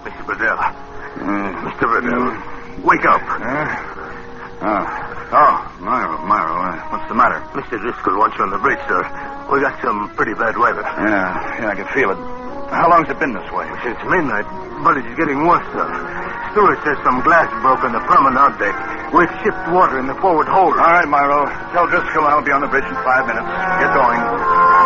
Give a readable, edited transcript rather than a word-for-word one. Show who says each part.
Speaker 1: Mr. Bedell. Mr. Bedell. Wake up.
Speaker 2: Myro. What's the matter?
Speaker 1: Mr. Driscoll wants you on the bridge, sir. We got some pretty bad weather.
Speaker 2: Yeah, I can feel it. How long's it been this way?
Speaker 1: Since midnight, but it's getting worse, sir. Stewart says some glass broke on the promenade deck. We've shipped water in the forward hold.
Speaker 2: All right, Myro. Tell Driscoll I'll be on the bridge in 5 minutes. Get going.